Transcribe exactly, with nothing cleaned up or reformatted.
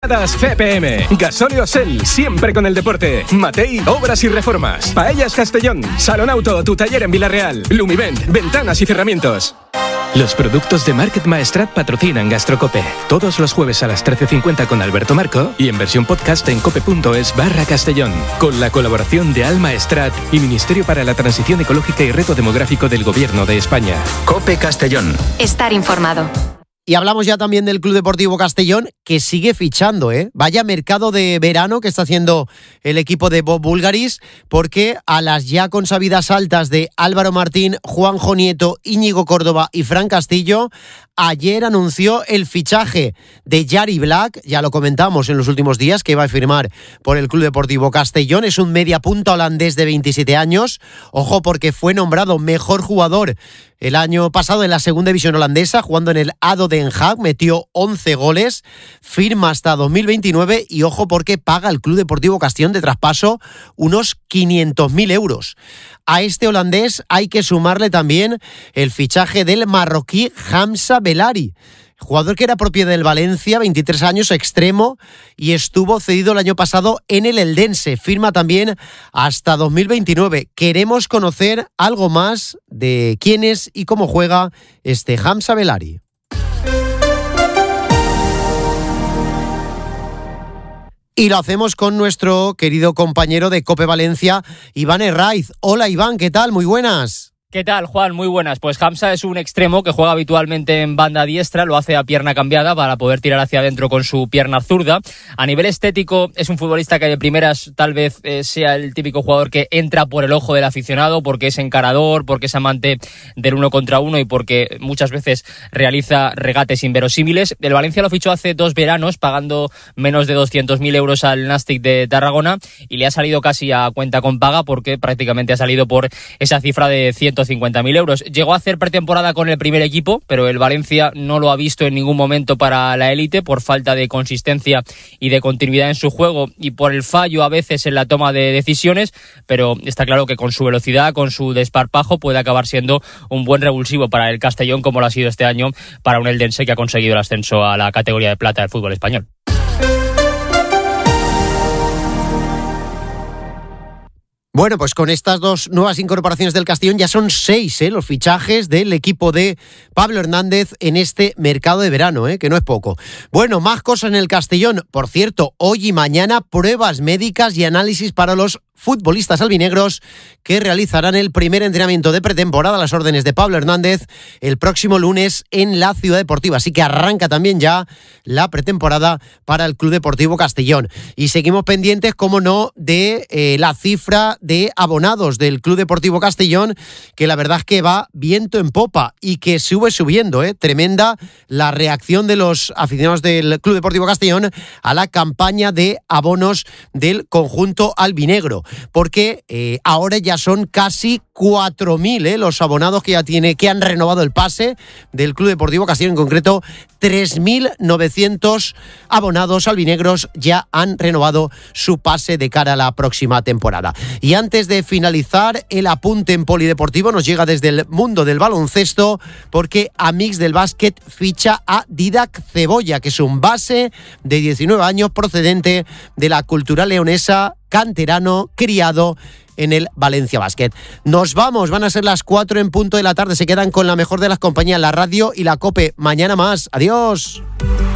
C P M, Gasóleo Sel, siempre con el deporte. Matei, Obras y Reformas. Paellas Castellón, Salón Auto, tu taller en Villarreal. Lumivent, ventanas y cerramientos. Los productos de Market Maestrat patrocinan Gastrocope. Todos los jueves a las trece cincuenta con Alberto Marco y en versión podcast en cope.es barra Castellón. Con la colaboración de Alma Estrat y Ministerio para la Transición Ecológica y Reto Demográfico del Gobierno de España. Cope Castellón. Estar informado. Y hablamos ya también del Club Deportivo Castellón, que sigue fichando, ¿eh? Vaya mercado de verano que está haciendo el equipo de Bob Bulgaris, porque a las ya consabidas altas de Álvaro Martín, Juanjo Nieto, Íñigo Córdoba y Fran Castillo, ayer anunció el fichaje de Yari Black, ya lo comentamos en los últimos días, que iba a firmar por el Club Deportivo Castellón. Es un mediapunta holandés de veintisiete años. Ojo, porque fue nombrado mejor jugador el año pasado en la segunda división holandesa, jugando en el A D O Den Haag, metió once goles, firma hasta dos mil veintinueve y ojo porque paga el Club Deportivo Castellón de traspaso unos quinientos mil euros. A este holandés hay que sumarle también el fichaje del marroquí Hamza Belari, jugador que era propiedad del Valencia, veintitrés años, extremo, y estuvo cedido el año pasado en el Eldense. Firma también hasta dos mil veintinueve. Queremos conocer algo más de quién es y cómo juega este Hamza Belari. Y lo hacemos con nuestro querido compañero de COPE Valencia, Iván Herraiz. Hola Iván, ¿qué tal? Muy buenas. ¿Qué tal, Juan? Muy buenas. Pues Hamza es un extremo que juega habitualmente en banda diestra, lo hace a pierna cambiada para poder tirar hacia adentro con su pierna zurda. A nivel estético es un futbolista que de primeras tal vez eh, sea el típico jugador que entra por el ojo del aficionado, porque es encarador, porque es amante del uno contra uno y porque muchas veces realiza regates inverosímiles. El Valencia lo fichó hace dos veranos pagando menos de doscientos mil euros al Nàstic de Tarragona y le ha salido casi a cuenta con paga porque prácticamente ha salido por esa cifra de ciento cincuenta mil euros. Llegó a hacer pretemporada con el primer equipo, pero el Valencia no lo ha visto en ningún momento para la élite por falta de consistencia y de continuidad en su juego y por el fallo a veces en la toma de decisiones, pero está claro que con su velocidad, con su desparpajo puede acabar siendo un buen revulsivo para el Castellón, como lo ha sido este año para un Eldense que ha conseguido el ascenso a la categoría de plata del fútbol español. Bueno, pues con estas dos nuevas incorporaciones del Castellón ya son seis ¿eh? los fichajes del equipo de Pablo Hernández en este mercado de verano, ¿eh? que no es poco. Bueno, más cosas en el Castellón. Por cierto, hoy y mañana pruebas médicas y análisis para los futbolistas albinegros que realizarán el primer entrenamiento de pretemporada a las órdenes de Pablo Hernández el próximo lunes en la Ciudad Deportiva. Así que arranca también ya la pretemporada para el Club Deportivo Castellón. Y seguimos pendientes, como no, de eh, la cifra de abonados del Club Deportivo Castellón, que la verdad es que va viento en popa y que sube subiendo, ¿eh? Tremenda la reacción de los aficionados del Club Deportivo Castellón a la campaña de abonos del conjunto albinegro, porque eh, ahora ya son casi cuatro mil ¿eh? los abonados que ya tiene, que han renovado el pase del Club Deportivo Castellón. En concreto, tres mil novecientos abonados albinegros ya han renovado su pase de cara a la próxima temporada. Y antes de finalizar, el apunte en polideportivo nos llega desde el mundo del baloncesto, porque Amics del Básquet ficha a Didac Cebolla, que es un base de diecinueve años procedente de la Cultural Leonesa, canterano, criado en el Valencia Básquet. Nos vamos, van a ser las cuatro en punto de la tarde. Se quedan con la mejor de las compañías, la radio y la COPE. Mañana más. Adiós.